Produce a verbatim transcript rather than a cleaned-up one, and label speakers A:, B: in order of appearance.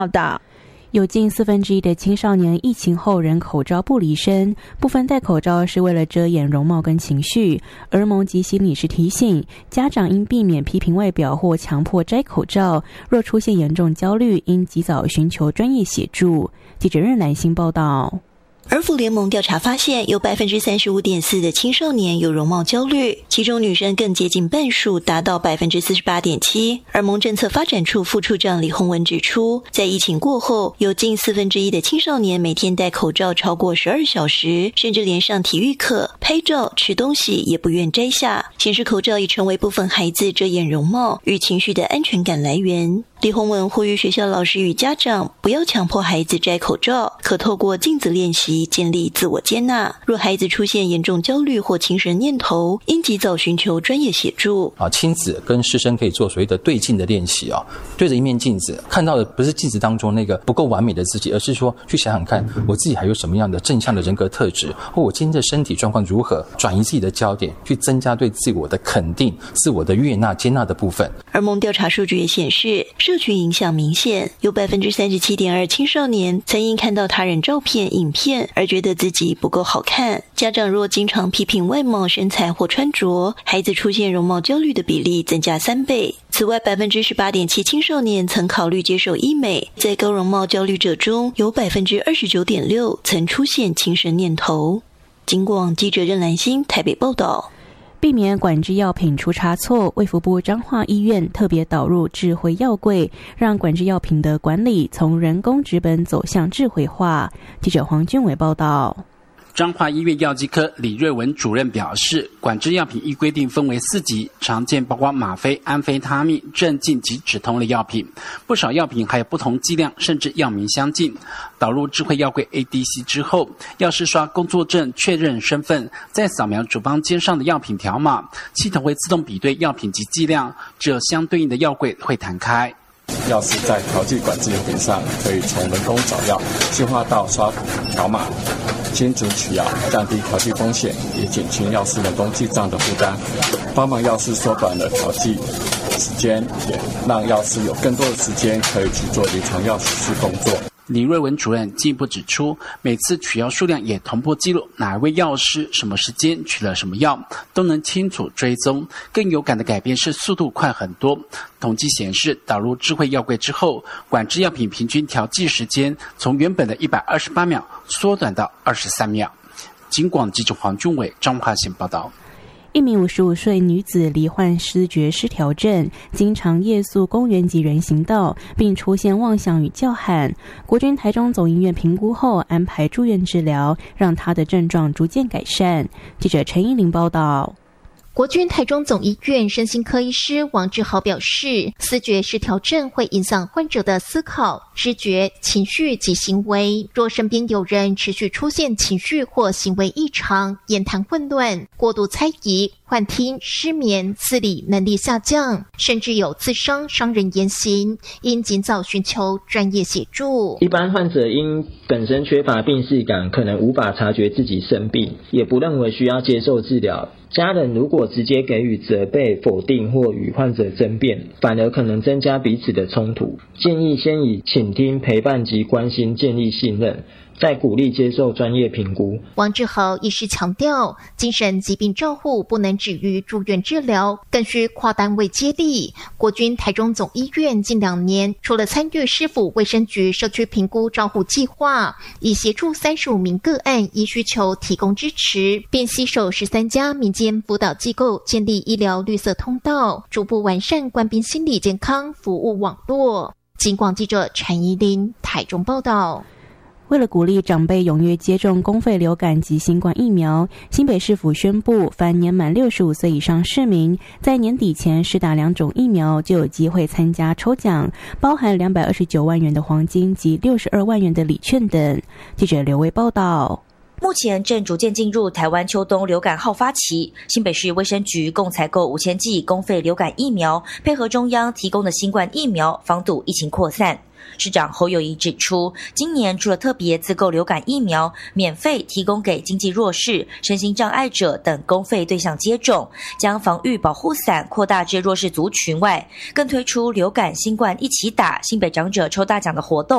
A: 报道。
B: 有近四分之一的青少年疫情后仍口罩不离身，部分戴口罩是为了遮掩容貌跟情绪。儿盟及心理师提醒，家长应避免批评外表或强迫摘口罩，若出现严重焦虑，应及早寻求专业协助。记者任兰心报道。
C: 儿福联盟调查发现，有 百分之三十五点四 的青少年有容貌焦虑，其中女生更接近半数，达到 百分之四十八点七。儿盟政策发展处副处长李宏文指出，在疫情过后，有近四分之一的青少年每天戴口罩超过十二小时，甚至连上体育课、拍照、吃东西也不愿摘下，显示口罩已成为部分孩子遮掩容貌与情绪的安全感来源。李宏文呼吁学校老师与家长不要强迫孩子摘口罩，可透过镜子练习建立自我接纳。若孩子出现严重焦虑或轻生念头，应及早寻求专业协助。
D: 啊，亲子跟师生可以做所谓的对镜的练习啊，对着一面镜子，看到的不是镜子当中那个不够完美的自己，而是说去想想看，我自己还有什么样的正向的人格特质，或我今天的身体状况如何，转移自己的焦点，去增加对自我的肯定、自我的悦纳、接纳的部分。
C: 儿盟调查数据也显示，社群影响明显，有 百分之三十七点二 青少年曾因看到他人照片、影片而觉得自己不够好看。家长若经常批评外貌、身材或穿着，孩子出现容貌焦虑的比例增加三倍。此外 百分之十八点七 青少年曾考虑接受医美，在高容貌焦虑者中，有 百分之二十九点六 曾出现轻生念头。警广记者任兰心台北报道。
B: 避免管制药品出差错，卫福部彰化医院特别导入智慧药柜，让管制药品的管理从人工纸本走向智慧化。记者黄俊伟报道。
E: 彰化医院药剂科李瑞文主任表示，管制药品依规定分为四级，常见包括吗啡、安非他命、镇静及止痛类药品，不少药品还有不同剂量，甚至药名相近。导入智慧药柜 A D C 之后，药师刷工作证确认身份，再扫描处方笺上的药品条码，系统会自动比对药品及剂量，只有相对应的药柜会弹开。
F: 药师在调剂管制药品上，可以从人工找药进化到刷条码、精准取药，降低调剂风险，也减轻药师人工记账的负担，帮忙药师缩短了调剂时间，也让药师有更多的时间可以去做临床药师工作。
E: 李瑞文主任进一步指出，每次取药数量也同步记录哪一位药师什么时间取了什么药，都能清楚追踪。更有感的改变是速度快很多。统计显示，导入智慧药柜之后，管制药品平均调剂时间从原本的一百二十八秒缩短到二十三秒。警广记者黄俊伟彰化县报道。
B: 一名五十五岁女子罹患思觉失调症，经常夜宿公园及人行道，并出现妄想与叫喊。国军台中总医院评估后安排住院治疗，让她的症状逐渐改善。记者陈依玲报道。
G: 国军台中总医院身心科医师王志豪表示，思觉失调症会影响患者的思考、知觉、情绪及行为。若身边有人持续出现情绪或行为异常、言谈混乱、过度猜疑、幻听、失眠、自理能力下降，甚至有自伤、伤人言行，应尽早寻求专业协助。
H: 一般患者因本身缺乏病识感，可能无法察觉自己生病，也不认为需要接受治疗。家人如果直接给予责备、否定或与患者争辩，反而可能增加彼此的冲突。建议先以倾听、陪伴及关心建立信任，再鼓励接受专业评估。
G: 王志豪医师强调，精神疾病照护不能止于住院治疗，更需跨单位接力。国军台中总医院近两年除了参与市府卫生局社区评估照护计划，以协助三十五名个案依需求提供支持，并携手十三家民间辅导机构建立医疗绿色通道，逐步完善官兵心理健康服务网络。警广记者陈怡琳台中报道。
B: 为了鼓励长辈踊跃接种公费流感及新冠疫苗，新北市府宣布，凡年满六十五岁以上市民，在年底前施打两种疫苗，就有机会参加抽奖，包含两百二十九万元的黄金及六十二万元的礼券等。记者刘维报道。
I: 目前正逐渐进入台湾秋冬流感好发期，新北市卫生局共采购五千剂公费流感疫苗，配合中央提供的新冠疫苗，防堵疫情扩散。市长侯友宜指出，今年除了特别自购流感疫苗，免费提供给经济弱势、身心障碍者等公费对象接种，将防御保护伞扩大至弱势族群外，更推出流感、新冠一起打新北长者抽大奖的活动。